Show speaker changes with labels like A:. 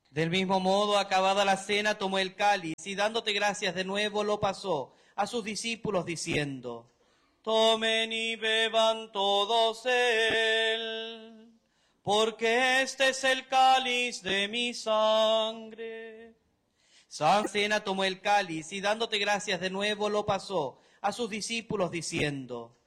A: Del mismo modo, acabada la cena, tomó el cáliz y dándote gracias de nuevo lo pasó a sus discípulos diciendo: tomen y beban todos él, porque este es el cáliz de mi sangre. San Cena tomó el cáliz y dándote gracias de nuevo lo pasó a sus discípulos diciendo: